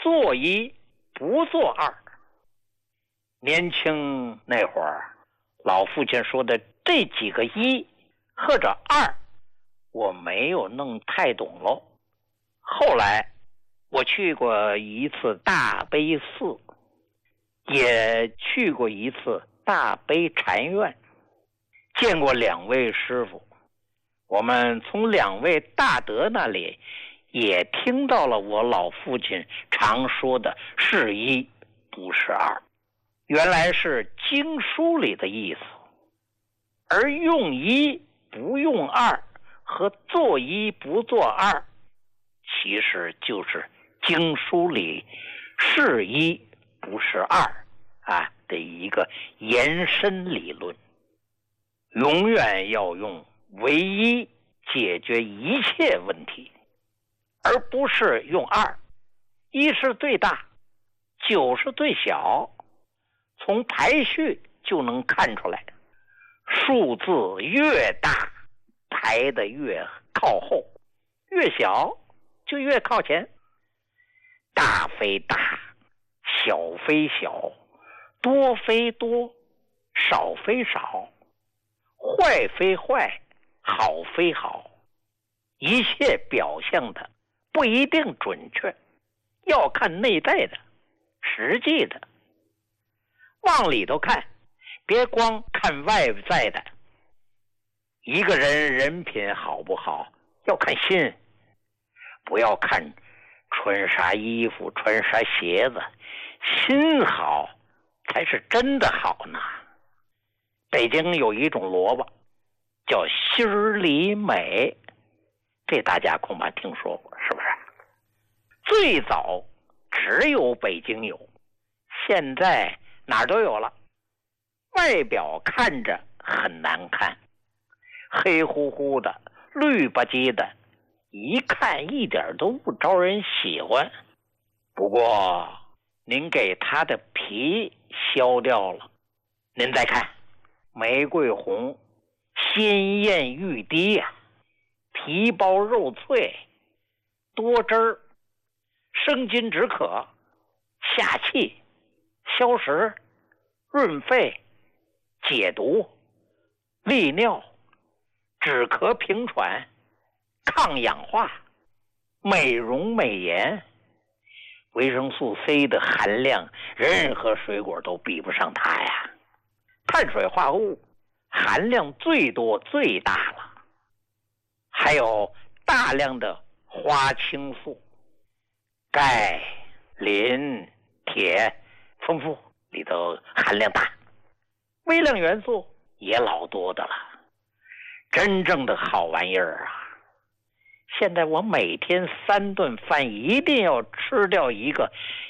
做一不做二。年轻那会儿，老父亲说的这几个一或者二，我没有弄太懂喽。后来我去过一次大悲寺，也去过一次大悲禅院，见过两位师傅。我们从两位大德那里也听到了我老父亲常说的是一不是二，原来是经书里的意思。而用一不用二和做一不做二，其实就是经书里是一不是二的一个延伸理论。永远要用唯一解决一切问题，而不是用二。一是最大，九是最小，从排序就能看出来。数字越大，排得越靠后，越小就越靠前。大非大，小非小，多非多，少非少，坏非坏，好非好，一切表象的不一定准确，要看内在的实际的。往里头看，别光看外在的。一个人人品好不好，要看心，不要看穿啥衣服穿啥鞋子，心好才是真的好呢。北京有一种萝卜叫心里美，这大家恐怕听说过，是不是？最早只有北京有，现在哪儿都有了。外表看着很难看，黑乎乎的，绿吧唧的，一看一点都不招人喜欢。不过您给它的皮削掉了，您再看玫瑰红，鲜艳欲滴呀，皮薄肉脆，多汁儿，生津止渴，下气，消食，润肺，解毒，利尿，止咳平喘，抗氧化，美容美颜。维生素 C 的含量任何水果都比不上它呀。碳水化合物含量最多最大了，还有大量的花青素，钙、磷、铁丰富，里头含量大。微量元素也老多的了，真正的好玩意儿啊！现在我每天3顿饭一定要吃掉一个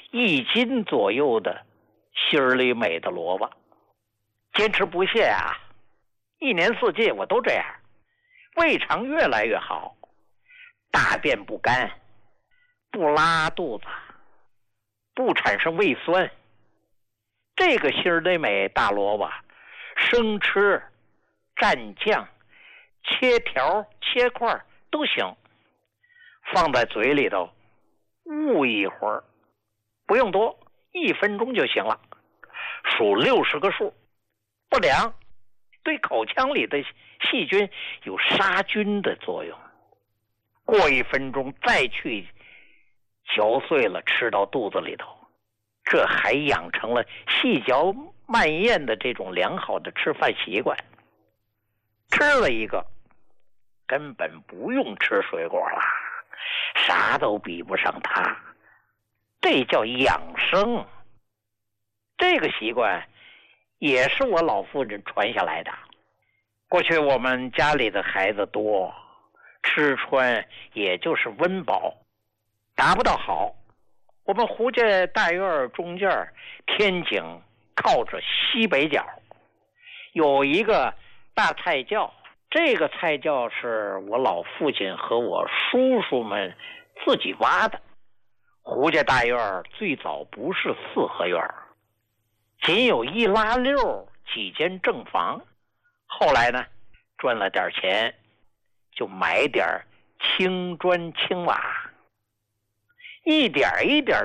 1斤左右的心里美的萝卜，坚持不懈啊！一年4季我都这样，胃肠越来越好，大便不干，不拉肚子，不产生胃酸。这个心里美大萝卜生吃、蘸酱、切条、切块都行，放在嘴里头捂一会儿，不用多，1分钟就行了。数60个数，不凉，对口腔里的细菌有杀菌的作用。过1分钟再去嚼碎了吃到肚子里头，这还养成了细嚼慢咽的这种良好的吃饭习惯。吃了一个根本不用吃水果了，啥都比不上它，这叫养生。这个习惯也是我老父亲传下来的。过去我们家里的孩子多，吃穿也就是温饱，达不到好。我们胡家大院中间天井靠着西北角，有一个大菜窖，这个菜窖是我老父亲和我叔叔们自己挖的。胡家大院最早不是4合院，仅有1拉6几间正房，后来呢赚了点钱，就买点青砖青瓦，一点一点